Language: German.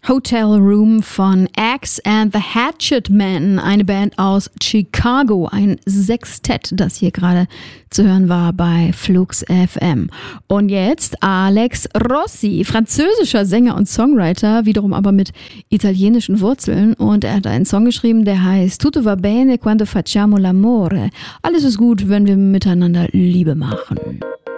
Hotel Room von Axe and the Hatchet Men, eine Band aus Chicago, ein Sextett, das hier gerade zu hören war bei Flux FM. Und jetzt Alex Rossi, französischer Sänger und Songwriter, wiederum aber mit italienischen Wurzeln. Und er hat einen Song geschrieben, der heißt Tutto va bene quando facciamo l'amore. Alles ist gut, wenn wir miteinander Liebe machen.